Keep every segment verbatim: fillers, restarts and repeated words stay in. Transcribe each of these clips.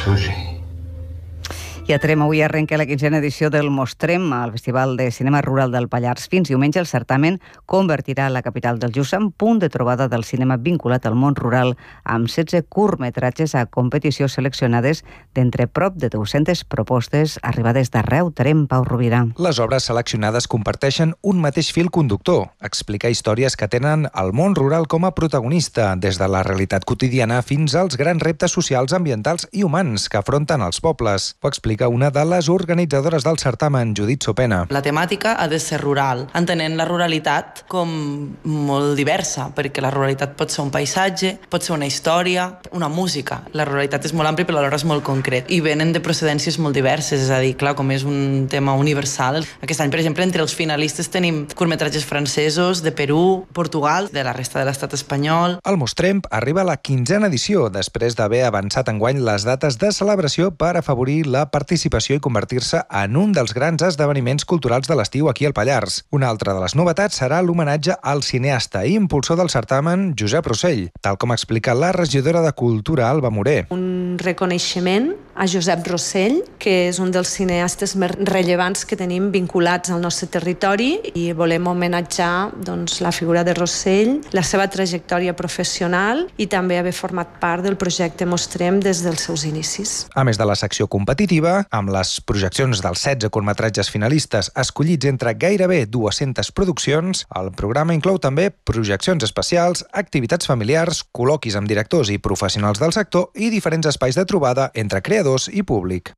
Susi. I a Trem avui arrenca la quinzena edició del Mostrem, al Festival de Cinema Rural del Pallars. Fins diumenge el certamen convertirà la capital del Lluçà en punt de trobada del cinema vinculat al món rural, amb setze curtmetratges a competició seleccionades d'entre prop de dues-centes propostes arribades d'arreu. Trem, Pau Rovira. Les obres seleccionades comparteixen un mateix fil conductor, explicar històries que tenen el món rural com a protagonista, des de la realitat quotidiana fins als grans reptes socials, ambientals i humans que afronten els pobles. Ho explica una de les organitzadores del certamen, Judit Sopena. La temàtica ha de ser rural, entenent la ruralitat com molt diversa, perquè la ruralitat pot ser un paisatge, pot ser una història, una música. La ruralitat és molt àmplia però alhora és molt concret i venen de procedències molt diverses, és a dir, clar, com és un tema universal. Aquest any, per exemple, entre els finalistes tenim curtmetratges francesos, de Perú, Portugal, de la resta de l'estat espanyol. El Mostrem arriba a la quinzena edició, després d'haver avançat enguany les dates de celebració per afavorir la participació i convertir-se en un dels grans esdeveniments culturals de l'estiu aquí al Pallars. Una altra de les novetats serà l'homenatge al cineasta i impulsor del certamen, Josep Rossell, tal com explica la regidora de Cultura, Alba Moré. Un reconeixement a Josep Rossell, que és un dels cineastes més rellevants que tenim vinculats al nostre territori, i volem homenatjar doncs, la figura de Rossell, la seva trajectòria professional i també haver format part del projecte Mostrem des dels seus inicis. A més de la secció competitiva, amb les projeccions dels setze curtmetratges finalistes escollits entre gairebé dues-centes produccions, el programa inclou també projeccions especials, activitats familiars, col·loquis amb directors i professionals del sector i diferents espais de trobada entre creadors i públic.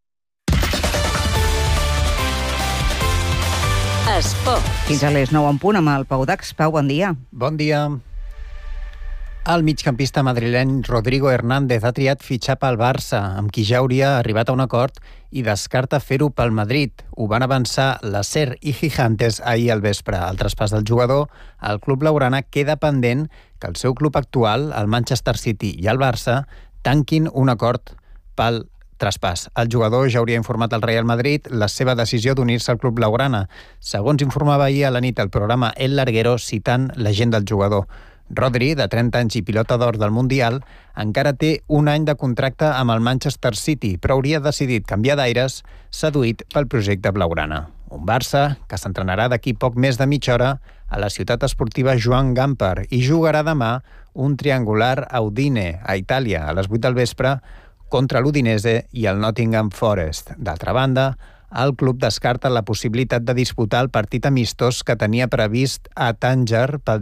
Esport. Fins a les nou en punt amb el Pau Dax. Pau, bon dia. Bon dia. El migcampista madrileny Rodrigo Hernández ha triat fitxar pel Barça, amb qui ja hauria arribat a un acord, i descarta fer-ho pel Madrid. Ho van avançar l'Acer i Gigantes ahir al vespre. Al traspàs del jugador, el club blaugrana queda pendent que el seu club actual, el Manchester City i el Barça, tanquin un acord pel traspàs. El jugador ja hauria informat al Real Madrid la seva decisió d'unir-se al club blaugrana, segons informava ahir a la nit el programa El Larguero, citant l'agent del jugador. Rodri, de trenta anys i pilota d'or del Mundial, encara té un any de contracte amb el Manchester City, però hauria decidit canviar d'aires, seduït pel projecte blaugrana. Un Barça que s'entrenarà d'aquí poc més de mitja hora a la ciutat esportiva Joan Gamper i jugarà demà un triangular a Udine, a Itàlia, a les vuit del vespre, contra l'Udinese i el Nottingham Forest. D'altra banda, el club descarta la possibilitat de disputar el partit amistós que tenia previst a Tànger pel